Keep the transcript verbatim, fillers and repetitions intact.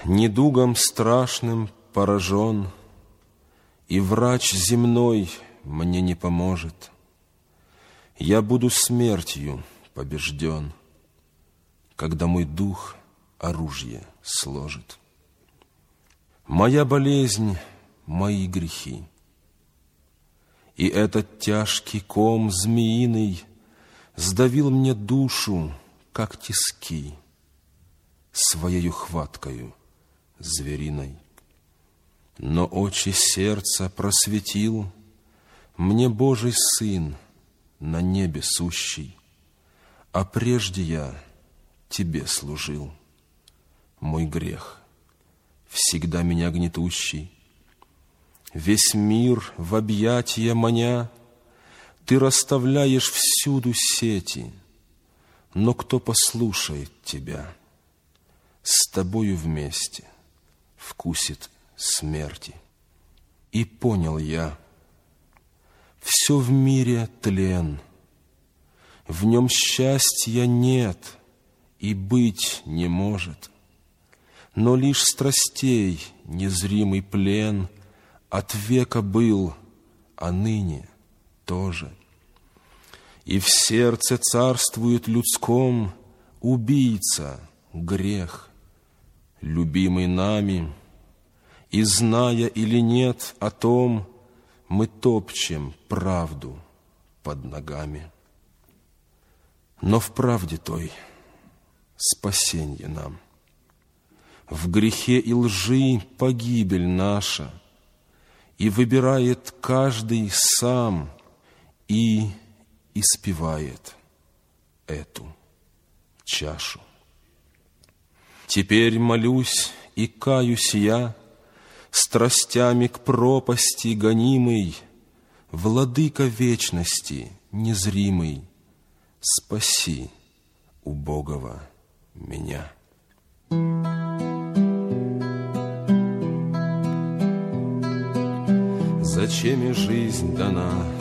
Недугом страшным поражен, и врач земной мне не поможет. Я буду смертью побежден, когда мой дух оружие сложит. Моя болезнь — мои грехи, и этот тяжкий ком змеиный сдавил мне душу, как тиски, своею хваткою звериной. Но очи сердца просветил мне Божий Сын на небе сущий, а прежде я Тебе служил. Мой грех, всегда меня гнетущий, весь мир в объятия маня, Ты расставляешь всюду сети, но кто послушает Тебя? С Тобою вместе вкусит смерти. И понял я, все в мире тлен, в нем счастья нет и быть не может, но лишь страстей незримый плен от века был, а ныне тоже. И в сердце царствует людском убийца, грех, любимый нами, и, зная или нет о том, мы топчем правду под ногами. Но в правде той спасенье нам, в грехе и лжи погибель наша, и выбирает каждый сам и испевает эту чашу. Теперь молюсь и каюсь я, страстями к пропасти гонимый, Владыка вечности незримый, спаси убогого меня. Зачем и жизнь дана,